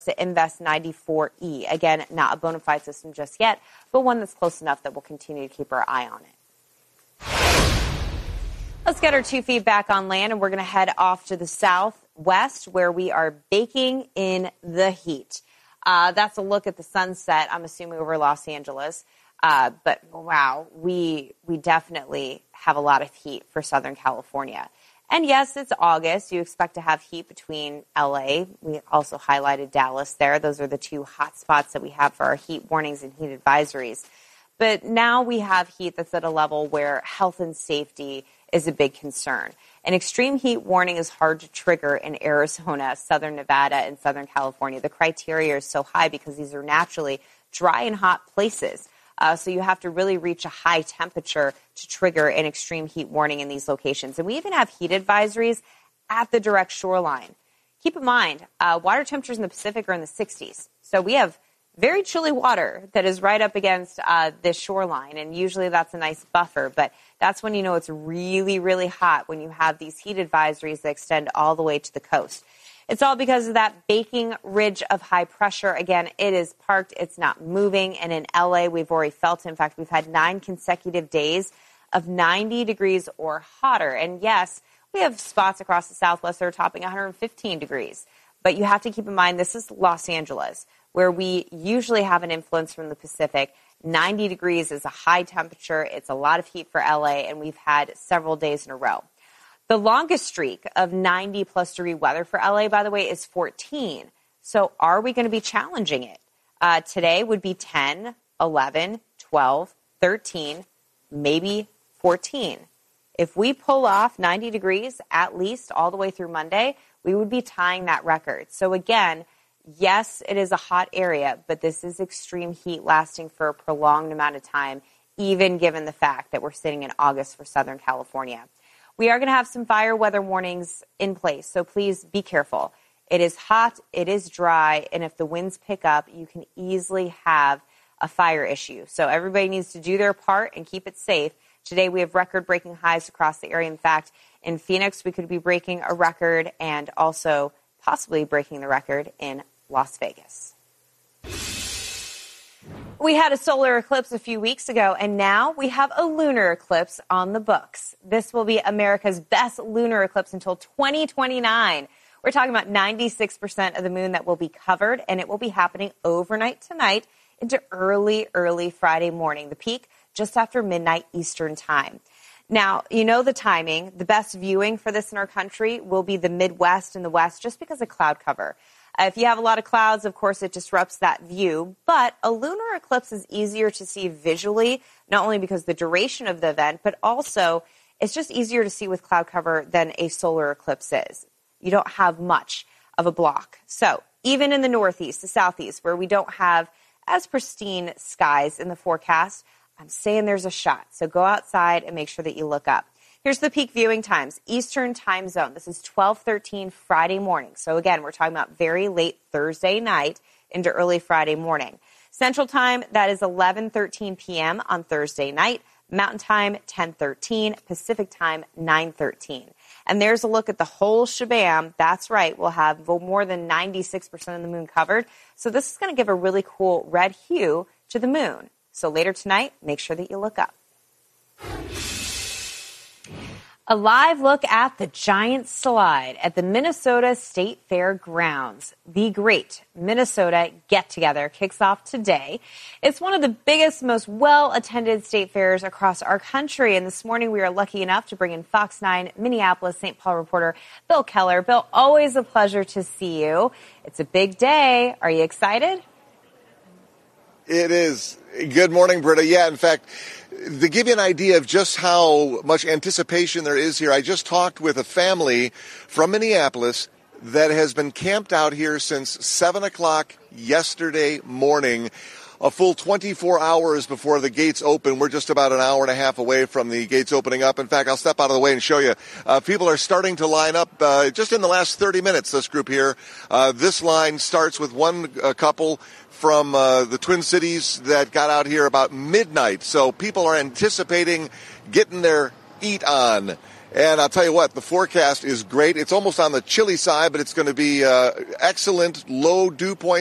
to Invest 94E. Again, not a bona fide system just yet, but one that's close enough that we'll continue to keep our eye on it. Let's get our 2 feet back on land, and we're going to head off to the southwest where we are baking in the heat. That's a look at the sunset, I'm assuming, over Los Angeles. But, wow, we definitely have a lot of heat for Southern California. And, yes, it's August. You expect to have heat between L.A. We also highlighted Dallas there. Those are the 2 hot spots that we have for our heat warnings and heat advisories. But now we have heat that's at a level where health and safety is a big concern. An extreme heat warning is hard to trigger in Arizona, Southern Nevada, and Southern California. The criteria is so high because these are naturally dry and hot places. So you have to really reach a high temperature to trigger an extreme heat warning in these locations. And we even have heat advisories at the direct shoreline. Keep in mind, water temperatures in the Pacific are in the 60s. So we have very chilly water that is right up against this shoreline. And usually that's a nice buffer. But that's when you know it's really, really hot, when you have these heat advisories that extend all the way to the coast. It's all because of that baking ridge of high pressure. Again, it is parked. It's not moving. And in L.A., we've already felt it. In fact, we've had 9 consecutive days of 90 degrees or hotter. And, yes, we have spots across the Southwest that are topping 115 degrees. But you have to keep in mind this is Los Angeles, where we usually have an influence from the Pacific. 90 degrees is a high temperature. It's a lot of heat for L.A., and we've had several days in a row. The longest streak of 90-plus degree weather for L.A., by the way, is 14. So are we going to be challenging it? Today would be 10, 11, 12, 13, maybe 14. If we pull off 90 degrees at least all the way through Monday, we would be tying that record. So again, yes, it is a hot area, but this is extreme heat lasting for a prolonged amount of time, even given the fact that we're sitting in August for Southern California. We are going to have some fire weather warnings in place, so please be careful. It is hot, it is dry, and if the winds pick up, you can easily have a fire issue. So everybody needs to do their part and keep it safe. Today we have record-breaking highs across the area. In fact, in Phoenix, we could be breaking a record and also possibly breaking the record in Las Vegas. We had a solar eclipse a few weeks ago, and now we have a lunar eclipse on the books. This will be America's best lunar eclipse until 2029. We're talking about 96% of the moon that will be covered, and it will be happening overnight tonight into early Friday morning. The peak just after midnight Eastern time. Now, you know the timing. The best viewing for this in our country will be the Midwest and the West just because of cloud cover. If you have a lot of clouds, of course, it disrupts that view. But a lunar eclipse is easier to see visually, not only because of the duration of the event, but also it's just easier to see with cloud cover than a solar eclipse is. You don't have much of a block. So even in the Northeast, the Southeast, where we don't have as pristine skies in the forecast, I'm saying there's a shot. So go outside and make sure that you look up. Here's the peak viewing times. Eastern time zone. This is 12:13 Friday morning. So again, we're talking about very late Thursday night into early Friday morning. Central time, that is 11:13 p.m. on Thursday night. Mountain time, 10:13. Pacific time, 9:13. And there's a look at the whole shabam. That's right. We'll have more than 96% of the moon covered. So this is going to give a really cool red hue to the moon. So later tonight, make sure that you look up. A live look at the giant slide at the Minnesota State Fair grounds. The Great Minnesota Get-Together kicks off today. It's one of the biggest, most well-attended state fairs across our country. And this morning we are lucky enough to bring in Fox 9 Minneapolis St. Paul reporter Bill Keller. Bill, always a pleasure to see you. It's a big day. Are you excited? It is. Good morning, Britta. Yeah, in fact, to give you an idea of just how much anticipation there is here, I just talked with a family from Minneapolis that has been camped out here since 7 o'clock yesterday morning, a full 24 hours before the gates open. We're just about an hour and a half away from the gates opening up. In fact, I'll step out of the way and show you. People are starting to line up just in the last 30 minutes, this group here. This line starts with one couple from the Twin Cities that got out here about midnight. So people are anticipating getting their eat on. And I'll tell you what, the forecast is great. It's almost on the chilly side, but it's going to be excellent low dew point